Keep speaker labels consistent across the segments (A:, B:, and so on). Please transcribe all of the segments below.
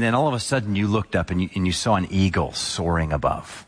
A: then all of a sudden you looked up and you saw an eagle soaring above.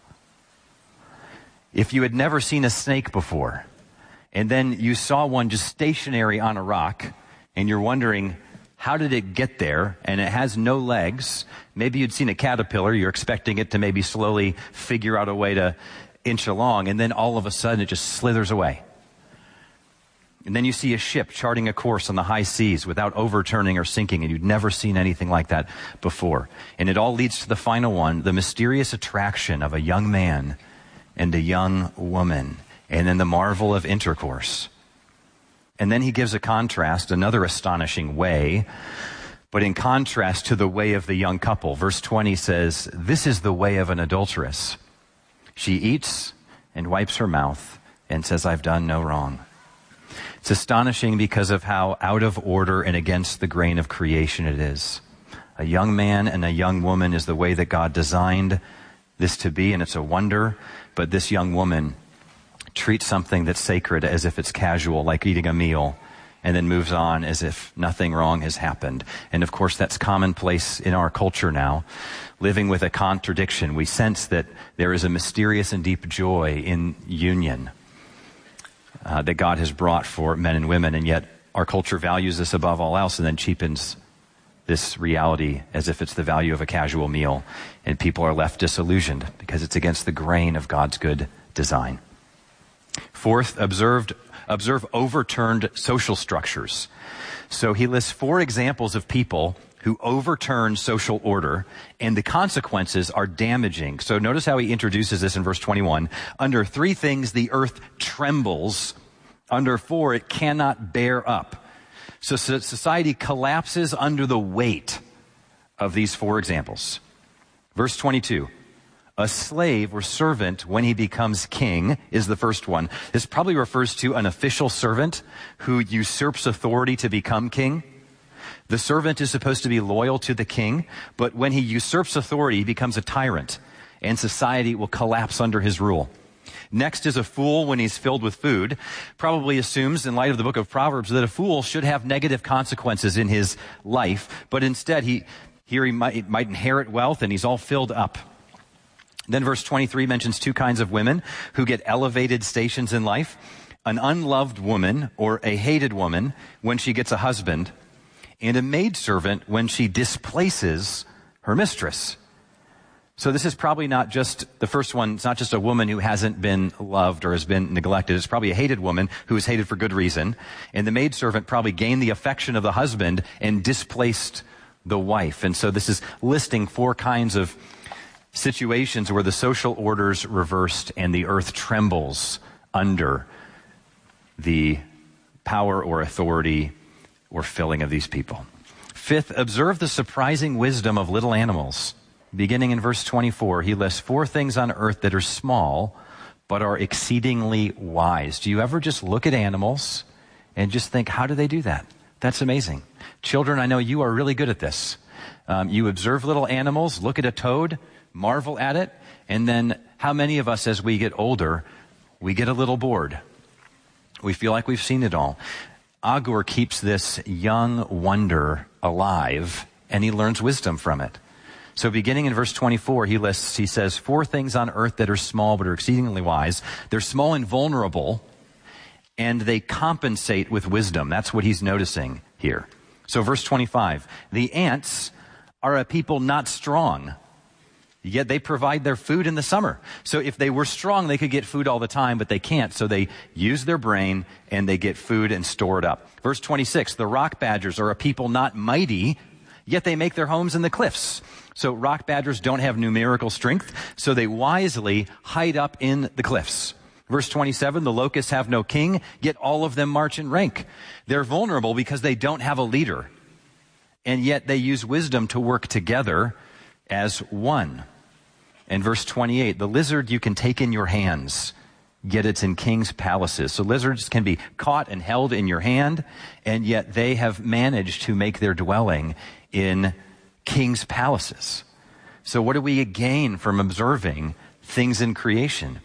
A: If you had never seen a snake before, and then you saw one just stationary on a rock, and you're wondering, how did it get there? And it has no legs. Maybe you'd seen a caterpillar. You're expecting it to maybe slowly figure out a way to inch along, and then all of a sudden it just slithers away. And then you see a ship charting a course on the high seas without overturning or sinking, and you'd never seen anything like that before. And it all leads to the final one, the mysterious attraction of a young man and a young woman, and then the marvel of intercourse. And then he gives a contrast, another astonishing way, but in contrast to the way of the young couple. Verse 20 says, "This is the way of an adulteress. She eats and wipes her mouth and says, 'I've done no wrong.'" It's astonishing because of how out of order and against the grain of creation it is. A young man and a young woman is the way that God designed this to be, and it's a wonder. But this young woman treats something that's sacred as if it's casual, like eating a meal, and then moves on as if nothing wrong has happened. And of course, that's commonplace in our culture now. Living with a contradiction, we sense that there is a mysterious and deep joy in union that God has brought for men and women, and yet our culture values this above all else and then cheapens this reality as if it's the value of a casual meal, and people are left disillusioned because it's against the grain of God's good design. Fourth, observe overturned social structures. So he lists 4 examples of people who overturn social order, and the consequences are damaging. So notice how he introduces this in verse 21. Under 3 things the earth trembles. Under 4 it cannot bear up. So society collapses under the weight of these 4 examples. Verse 22. A slave or servant, when he becomes king, is the first one. This probably refers to an official servant who usurps authority to become king. The servant is supposed to be loyal to the king, but when he usurps authority, he becomes a tyrant, and society will collapse under his rule. Next is a fool when he's filled with food. Probably assumes, in light of the book of Proverbs, that a fool should have negative consequences in his life, but instead he might inherit wealth, and he's all filled up. Then verse 23 mentions 2 kinds of women who get elevated stations in life. An unloved woman, or a hated woman, when she gets a husband, and a maidservant when she displaces her mistress. So this is probably not just, the first one, it's not just a woman who hasn't been loved or has been neglected. It's probably a hated woman who is hated for good reason. And the maidservant probably gained the affection of the husband and displaced the wife. And so this is listing 4 kinds of situations where the social order's reversed and the earth trembles under the power or authority or filling of these people. Fifth, observe the surprising wisdom of little animals. Beginning in verse 24, he lists 4 things on earth that are small, but are exceedingly wise. Do you ever just look at animals and just think, how do they do that? That's amazing. Children, I know you are really good at this. You observe little animals, look at a toad, marvel at it, and then how many of us as we get older, we get a little bored. We feel like we've seen it all. Agur keeps this young wonder alive, and he learns wisdom from it. So beginning in verse 24, he says, 4 things on earth that are small but are exceedingly wise. They're small and vulnerable, and they compensate with wisdom. That's what he's noticing here. So verse 25, the ants are a people not strong, yet they provide their food in the summer. So if they were strong, they could get food all the time, but they can't. So they use their brain and they get food and store it up. Verse 26, the rock badgers are a people not mighty, yet they make their homes in the cliffs. So rock badgers don't have numerical strength, so they wisely hide up in the cliffs. Verse 27, the locusts have no king, yet all of them march in rank. They're vulnerable because they don't have a leader, and yet they use wisdom to work together as one. And verse 28, the lizard you can take in your hands, yet it's in kings' palaces. So lizards can be caught and held in your hand, and yet they have managed to make their dwelling in kings' palaces. So what do we gain from observing things in creation?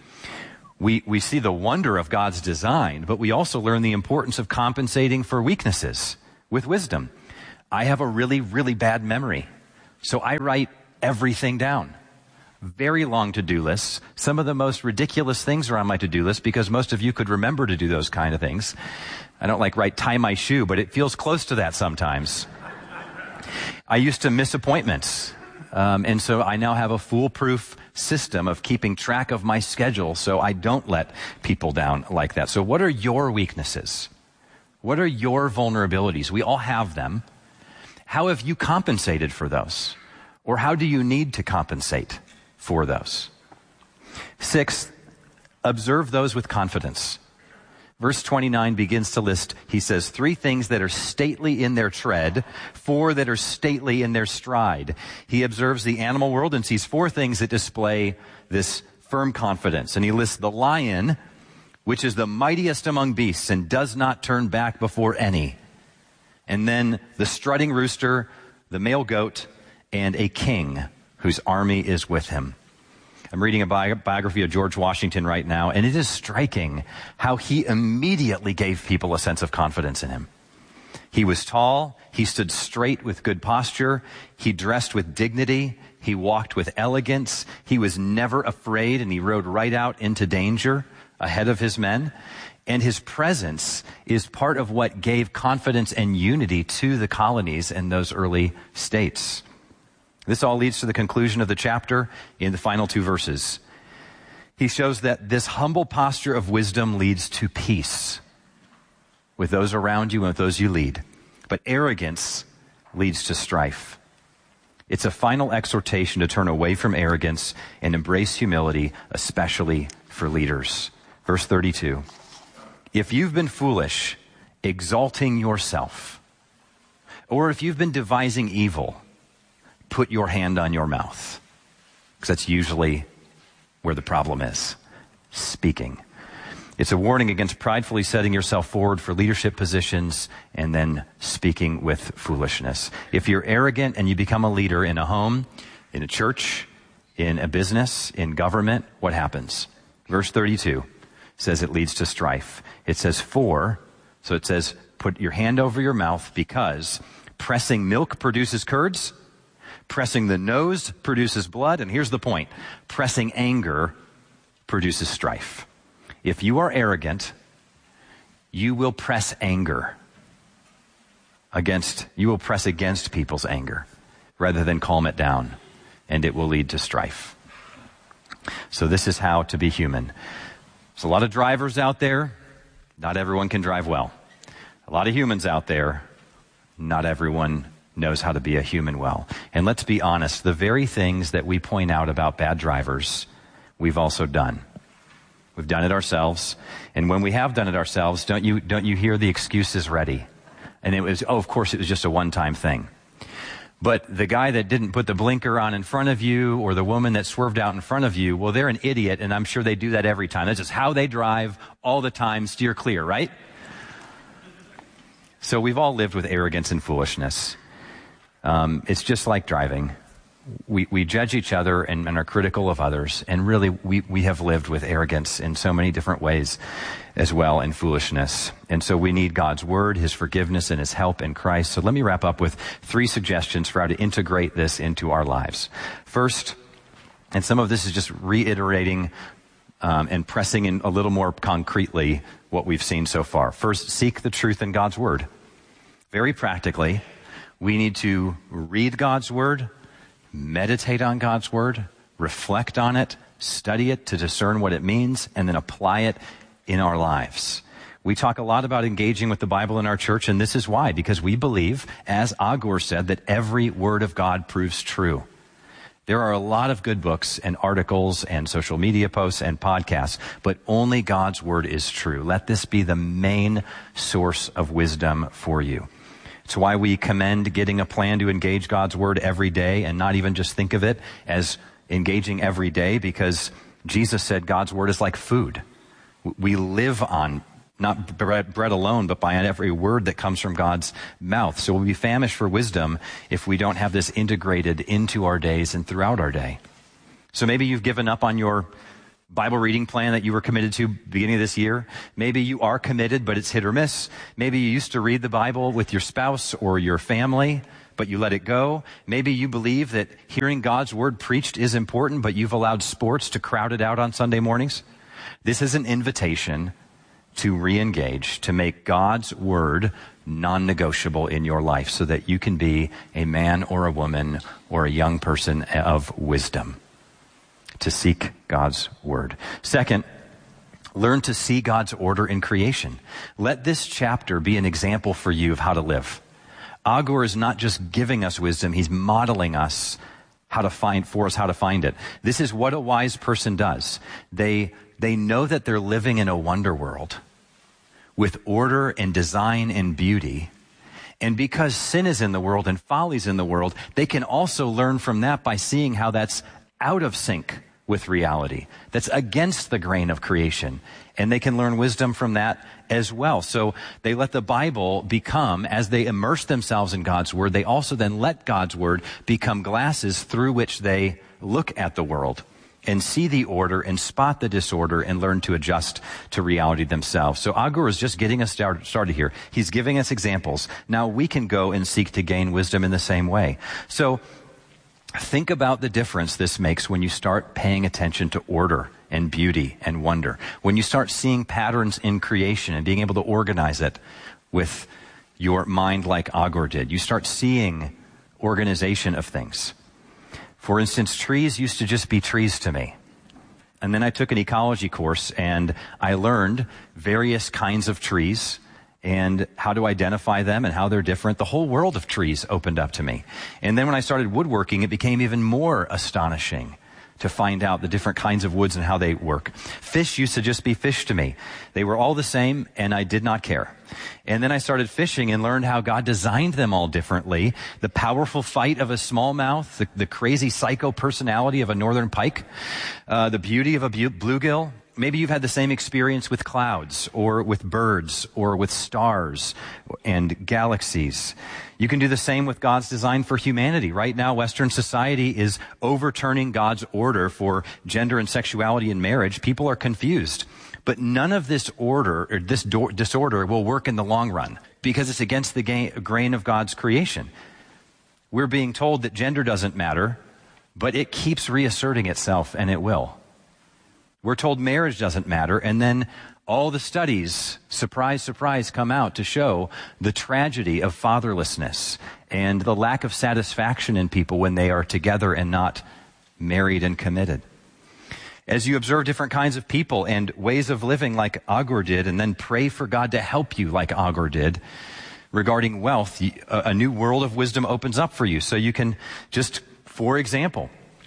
A: We see the wonder of God's design, but we also learn the importance of compensating for weaknesses with wisdom. I have a really, really bad memory. So I write everything down. Very long to-do lists. Some of the most ridiculous things are on my to-do list because most of you could remember to do those kind of things. I don't write tie my shoe, but it feels close to that sometimes. I used to miss appointments. And so I now have a foolproof system of keeping track of my schedule so I don't let people down like that. So what are your weaknesses? What are your vulnerabilities? We all have them. How have you compensated for those? Or how do you need to compensate for those? Sixth, observe those with confidence. Verse 29 begins to list, he says, 3 things that are stately in their tread, 4 that are stately in their stride. He observes the animal world and sees 4 things that display this firm confidence. And he lists the lion, which is the mightiest among beasts and does not turn back before any. And then the strutting rooster, the male goat, and a king whose army is with him. I'm reading a biography of George Washington right now, and it is striking how he immediately gave people a sense of confidence in him. He was tall, he stood straight with good posture, he dressed with dignity, he walked with elegance, he was never afraid, and he rode right out into danger ahead of his men. And his presence is part of what gave confidence and unity to the colonies in those early states. This all leads to the conclusion of the chapter in the final 2 verses. He shows that this humble posture of wisdom leads to peace with those around you and with those you lead. But arrogance leads to strife. It's a final exhortation to turn away from arrogance and embrace humility, especially for leaders. Verse 32. If you've been foolish, exalting yourself, or if you've been devising evil, put your hand on your mouth. Because that's usually where the problem is. Speaking. It's a warning against pridefully setting yourself forward for leadership positions and then speaking with foolishness. If you're arrogant and you become a leader in a home, in a church, in a business, in government, what happens? Verse 32 says it leads to strife. It says so it says put your hand over your mouth because pressing milk produces curds. Pressing the nose produces blood, and here's the point. Pressing anger produces strife. If you are arrogant, you will press against people's anger rather than calm it down, and it will lead to strife. So this is how to be human. There's a lot of drivers out there. Not everyone can drive well. A lot of humans out there. Not everyone knows how to be a human well. And let's be honest, the very things that we point out about bad drivers, we've also done. We've done it ourselves. And when we have done it ourselves, don't you hear the excuses ready? And it was, of course, it was just a one-time thing. But the guy that didn't put the blinker on in front of you or the woman that swerved out in front of you, well, they're an idiot, and I'm sure they do that every time. That's just how they drive all the time, steer clear, right? So we've all lived with arrogance and foolishness. It's just like driving. We judge each other and are critical of others. And really, we have lived with arrogance in so many different ways as well, and foolishness. And so we need God's word, his forgiveness, and his help in Christ. So let me wrap up with 3 suggestions for how to integrate this into our lives. First, and some of this is just reiterating and pressing in a little more concretely what we've seen so far. First, seek the truth in God's word. Very practically, we need to read God's word, meditate on God's word, reflect on it, study it to discern what it means, and then apply it in our lives. We talk a lot about engaging with the Bible in our church, and this is why, because we believe, as Agur said, that every word of God proves true. There are a lot of good books and articles and social media posts and podcasts, but only God's word is true. Let this be the main source of wisdom for you. It's why we commend getting a plan to engage God's word every day and not even just think of it as engaging every day, because Jesus said God's word is like food. We live on not bread alone, but by every word that comes from God's mouth. So we'll be famished for wisdom if we don't have this integrated into our days and throughout our day. So maybe you've given up on your Bible reading plan that you were committed to beginning of this year. Maybe you are committed, but it's hit or miss. Maybe you used to read the Bible with your spouse or your family, but you let it go. Maybe you believe that hearing God's word preached is important, but you've allowed sports to crowd it out on Sunday mornings. This is an invitation to re-engage, to make God's word non-negotiable in your life so that you can be a man or a woman or a young person of wisdom, to seek God's word. Second, learn to see God's order in creation. Let this chapter be an example for you of how to live. Agur is not just giving us wisdom, he's modeling us how to find it. This is what a wise person does. They know that they're living in a wonder world with order and design and beauty. And because sin is in the world and folly is in the world, they can also learn from that by seeing how that's out of sync with reality. That's against the grain of creation. And they can learn wisdom from that as well. So they let the Bible become, as they immerse themselves in God's word, they also then let God's word become glasses through which they look at the world and see the order and spot the disorder and learn to adjust to reality themselves. So Agur is just getting us started here. He's giving us examples. Now we can go and seek to gain wisdom in the same way. So think about the difference this makes when you start paying attention to order and beauty and wonder. When you start seeing patterns in creation and being able to organize it with your mind like Agur did. You start seeing organization of things. For instance, trees used to just be trees to me. And then I took an ecology course and I learned various kinds of trees and how to identify them and how they're different. The whole world of trees opened up to me. And then when I started woodworking, it became even more astonishing to find out the different kinds of woods and how they work. Fish used to just be fish to me. They were all the same, and I did not care. And then I started fishing and learned how God designed them all differently. The powerful fight of a smallmouth, the crazy psycho personality of a northern pike, the beauty of a bluegill. Maybe you've had the same experience with clouds or with birds or with stars and galaxies. You can do the same with God's design for humanity. Right now, Western society is overturning God's order for gender and sexuality in marriage. People are confused. But none of this order or this disorder will work in the long run because it's against the grain of God's creation. We're being told that gender doesn't matter, but it keeps reasserting itself, and it will. We're told marriage doesn't matter, and then all the studies, surprise, surprise, come out to show the tragedy of fatherlessness and the lack of satisfaction in people when they are together and not married and committed. As you observe different kinds of people and ways of living like Agur did, and then pray for God to help you like Agur did, regarding wealth, a new world of wisdom opens up for you. So you can just, for example,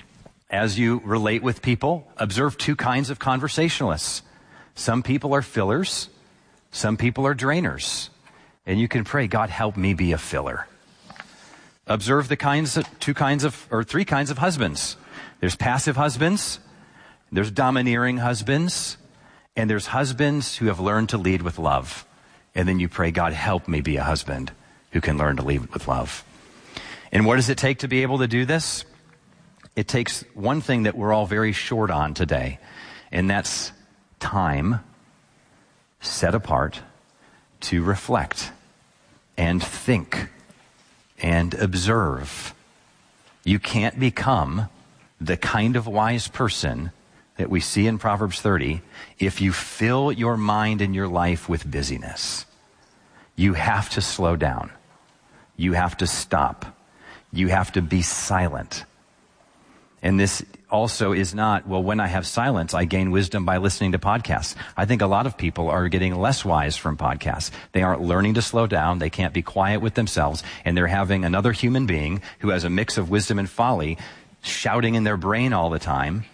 A: as you relate with people, observe two kinds of conversationalists. Some people are fillers. Some people are drainers. And you can pray, God, help me be a filler. Observe the three kinds of husbands. There's passive husbands. There's domineering husbands. And there's husbands who have learned to lead with love. And then you pray, God, help me be a husband who can learn to lead with love. And what does it take to be able to do this? It takes one thing that we're all very short on today, and that's time set apart to reflect and think and observe. You can't become the kind of wise person that we see in Proverbs 30 if you fill your mind and your life with busyness. You have to slow down. You have to stop. You have to be silent. And this also is not, well, when I have silence, I gain wisdom by listening to podcasts. I think a lot of people are getting less wise from podcasts. They aren't learning to slow down. They can't be quiet with themselves. And they're having another human being who has a mix of wisdom and folly shouting in their brain all the time.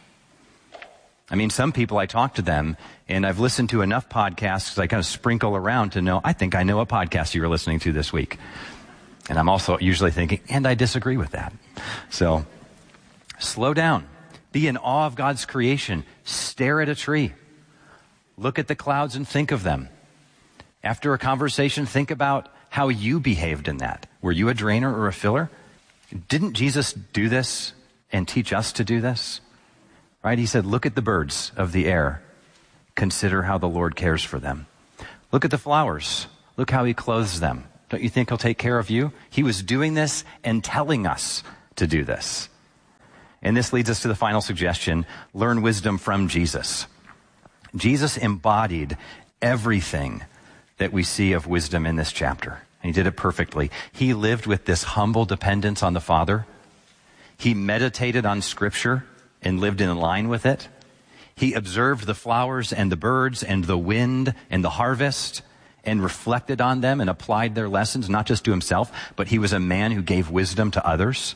A: I mean, some people, I talk to them, and I've listened to enough podcasts because I kind of sprinkle around to know, I think I know what podcast you were listening to this week. And I'm also usually thinking, and I disagree with that. So slow down. Be in awe of God's creation. Stare at a tree. Look at the clouds and think of them. After a conversation, think about how you behaved in that. Were you a drainer or a filler? Didn't Jesus do this and teach us to do this? Right? He said, look at the birds of the air. Consider how the Lord cares for them. Look at the flowers. Look how he clothes them. Don't you think he'll take care of you? He was doing this and telling us to do this. And this leads us to the final suggestion: learn wisdom from Jesus. Jesus embodied everything that we see of wisdom in this chapter. And he did it perfectly. He lived with this humble dependence on the Father. He meditated on Scripture and lived in line with it. He observed the flowers and the birds and the wind and the harvest and reflected on them and applied their lessons, not just to himself, but he was a man who gave wisdom to others.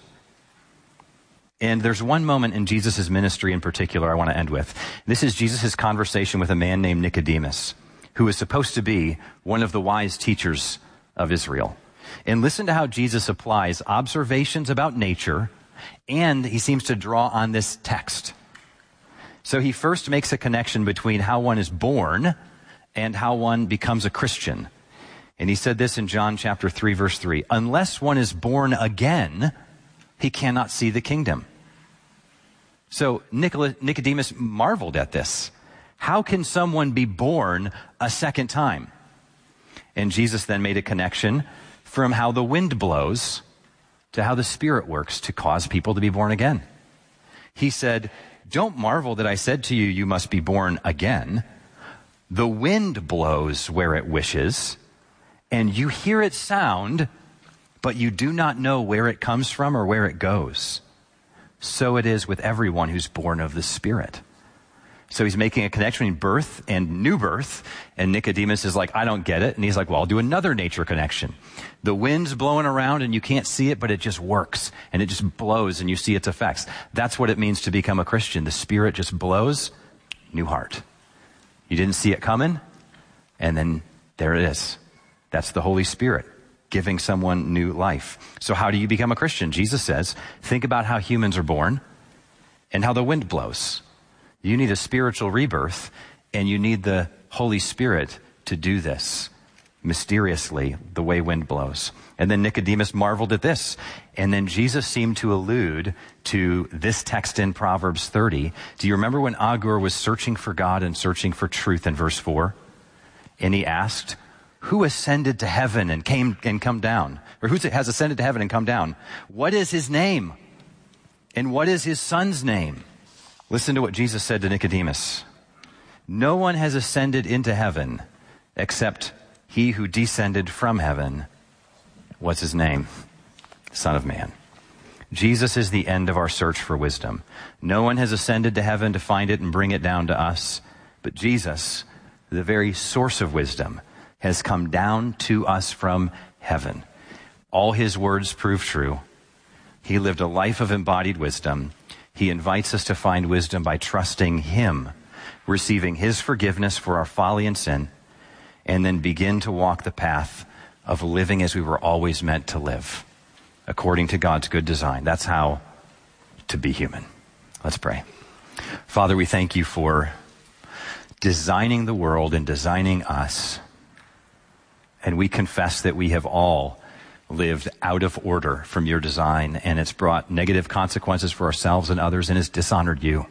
A: And there's one moment in Jesus' ministry in particular I want to end with. This is Jesus' conversation with a man named Nicodemus, who is supposed to be one of the wise teachers of Israel. And listen to how Jesus applies observations about nature, and he seems to draw on this text. So he first makes a connection between how one is born and how one becomes a Christian. And he said this in John chapter 3, verse 3. Unless one is born again, he cannot see the kingdom. So Nicodemus marveled at this. How can someone be born a second time? And Jesus then made a connection from how the wind blows to how the Spirit works to cause people to be born again. He said, don't marvel that I said to you, you must be born again. The wind blows where it wishes, and you hear its sound, but you do not know where it comes from or where it goes. So it is with everyone who's born of the Spirit. So he's making a connection between birth and new birth, and Nicodemus is like, I don't get it. And he's like, well, I'll do another nature connection. The wind's blowing around and you can't see it, but it just works, and it just blows and you see its effects. That's what it means to become a Christian. The Spirit just blows, new heart. You didn't see it coming, and then there it is. That's the Holy Spirit giving someone new life. So how do you become a Christian? Jesus says, think about how humans are born and how the wind blows. You need a spiritual rebirth, and you need the Holy Spirit to do this mysteriously, the way wind blows. And then Nicodemus marveled at this. And then Jesus seemed to allude to this text in Proverbs 30. Do you remember when Agur was searching for God and searching for truth in verse 4? And he asked, who ascended to heaven and come down? Or who has ascended to heaven and come down? What is his name? And what is his son's name? Listen to what Jesus said to Nicodemus. No one has ascended into heaven except he who descended from heaven. What's his name? Son of Man. Jesus is the end of our search for wisdom. No one has ascended to heaven to find it and bring it down to us. But Jesus, the very source of wisdom, has come down to us from heaven. All his words prove true. He lived a life of embodied wisdom. He invites us to find wisdom by trusting him, receiving his forgiveness for our folly and sin, and then begin to walk the path of living as we were always meant to live, according to God's good design. That's how to be human. Let's pray. Father, we thank you for designing the world and designing us. And we confess that we have all lived out of order from your design, and it's brought negative consequences for ourselves and others, and it's dishonored you.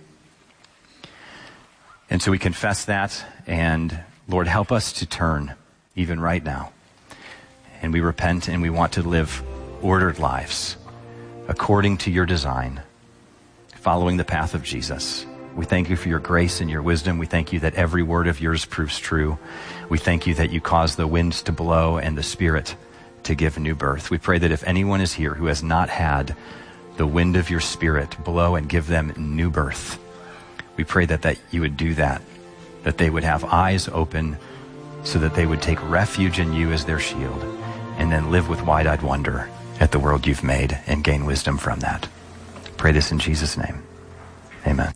A: And so we confess that, and Lord, help us to turn even right now. And we repent, and we want to live ordered lives according to your design, following the path of Jesus. We thank you for your grace and your wisdom. We thank you that every word of yours proves true. We thank you that you cause the winds to blow and the Spirit to give new birth. We pray that if anyone is here who has not had the wind of your Spirit blow and give them new birth, we pray that you would do that they would have eyes open so that they would take refuge in you as their shield, and then live with wide-eyed wonder at the world you've made and gain wisdom from that. Pray this in Jesus' name. Amen.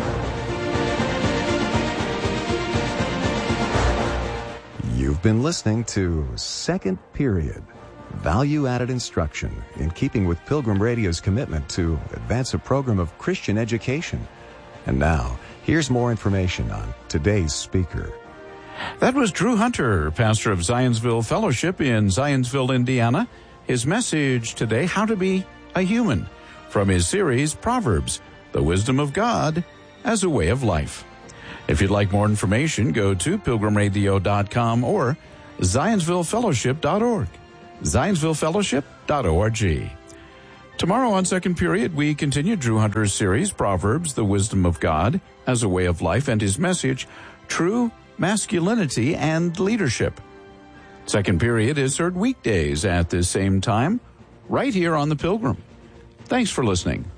B: You've been listening to Second Period, value-added instruction in keeping with Pilgrim Radio's commitment to advance a program of Christian education. And now, here's more information on today's speaker.
C: That was Drew Hunter, pastor of Zionsville Fellowship in Zionsville, Indiana. His message today, How to Be a Human, from his series, Proverbs, the Wisdom of God as a Way of Life. If you'd like more information, go to pilgrimradio.com or zionsvillefellowship.org. zionsvillefellowship.org. Tomorrow on Second Period, we continue Drew Hunter's series, Proverbs, the Wisdom of God as a Way of Life, and his message, True Masculinity and Leadership. Second Period is heard weekdays at the same time, right here on The Pilgrim. Thanks for listening.